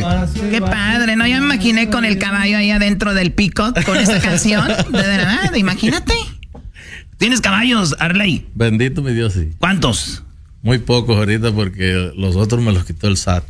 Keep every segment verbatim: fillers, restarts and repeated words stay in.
Qué padre, ¿no? Ya me imaginé con el caballo ahí adentro del Peacock con esta canción. De verdad, imagínate. ¿Tienes caballos, Arley? Bendito mi Dios, sí. ¿Cuántos? Muy pocos ahorita porque los otros me los quitó el S A T.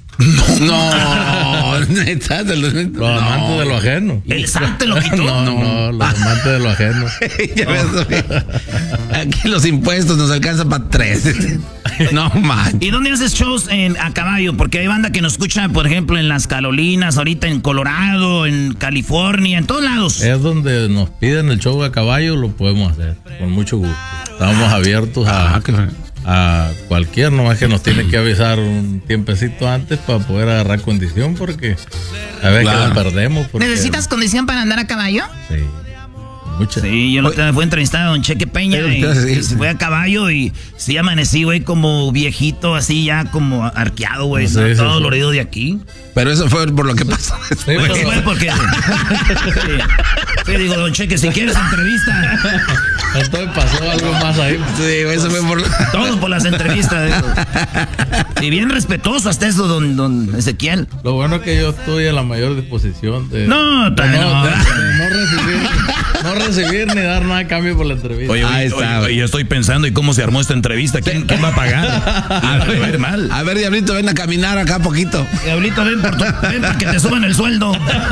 No, neta, de los, Los no. amantes de lo ajeno. ¿El S A T te lo quitó? No, no, los amantes de lo ajeno. Ya ves, aquí los impuestos nos alcanzan para tres. No man. ¿Y dónde haces shows en, a caballo? Porque hay banda que nos escucha, por ejemplo, en las Carolinas, ahorita en Colorado, en California, en todos lados. Es donde nos piden el show a caballo, lo podemos hacer, con mucho gusto. Estamos abiertos a, Ah, qué a cualquier, nomás que nos tiene que avisar un tiempecito antes para poder agarrar condición, porque a veces Claro. que la perdemos. Porque, ¿Necesitas condición para andar a caballo? Sí, mucha. Sí, yo lo fui a entrevistar a don Cheque Peña Pero, y, pero, sí, y se sí. fue a caballo y sí amanecí, güey, como viejito, así ya como arqueado, güey, Sí, ¿no? sí, Todo sí. dolorido de aquí. Pero eso fue por lo que pasó. Sí, Bueno, pero- sí, güey, porque... sí. Sí, digo, don Cheque, si quieres entrevista, Entonces pasó algo más ahí. Sí, eso fue por lo... todo por las entrevistas. Digo. Y bien respetuoso hasta eso, don, don Ezequiel. Lo bueno es que yo estoy a la mayor disposición de No, de también no, no. de- de no recibir, no recibir ni dar nada a cambio por la entrevista. Oye, Ahí oye, está, oye, güey. yo estoy pensando, ¿y cómo se armó esta entrevista? ¿Quién, quién va a pagar? A ver, va a ir mal. A ver, Diablito, ven a caminar acá poquito. Diablito, ven, por tu, ven para que te suban el sueldo.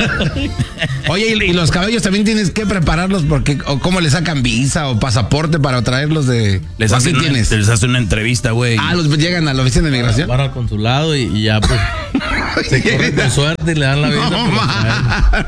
Oye, y, y los caballos también tienes que prepararlos porque o cómo le sacan visa o pasaporte para traerlos de... Les ¿O así hacen, una, tienes? les hacen una entrevista, güey. Ah, los llegan a la oficina de migración. Van al consulado y, y ya pues se corre con suerte y le dan la visa. No, por lo ma.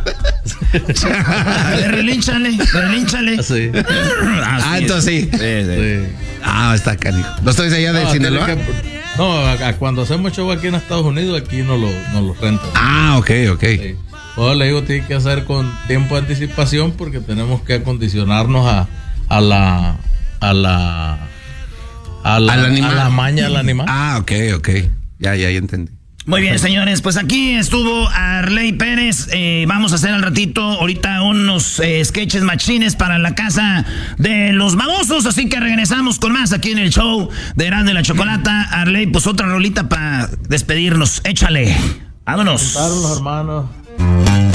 A ver, relínchale, relínchale. Sí. Ah, entonces sí. Sí. Ah, está canijo. ¿Los traes allá de No, Sinaloa? tiene que- no, a- a cuando hacemos show aquí en Estados Unidos, aquí no lo, no lo rentan. Ah, ok, ok. Sí. Pues le digo, tiene que hacer con tiempo de anticipación porque tenemos que acondicionarnos a, a la a la a la, Al animal. a la maña del animal. Ah, ok, ok. Ya, ya, ya entendí. Muy bien, señores, pues aquí estuvo Arley Pérez. Eh, vamos a hacer al ratito ahorita unos eh, sketches machines para la casa de los babosos, así que regresamos con más aquí en el show de Erasmo y la Chocolata. Arley, pues otra rolita para despedirnos. Échale. Vámonos. Juntaron los hermanos.